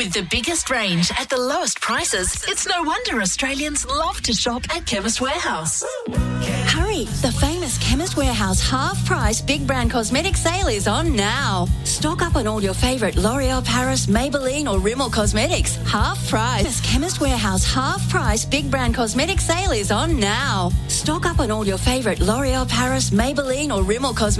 With the biggest range at the lowest prices, it's no wonder Australians love to shop at Chemist Warehouse. Hurry, the famous Chemist Warehouse half-price big brand cosmetic sale is on now. Stock up on all your favourite L'Oreal Paris, Maybelline or Rimmel cosmetics. Half price. Chemist Warehouse half-price big brand cosmetic sale is on now. Stock up on all your favourite L'Oreal Paris, Maybelline or Rimmel cosmetics.